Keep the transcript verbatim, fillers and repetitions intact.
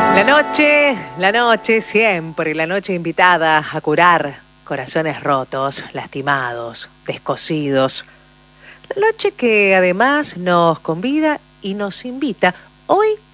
La noche, la noche, siempre la noche invitada a curar corazones rotos, lastimados, descosidos. La noche que además nos convida y nos invita hoy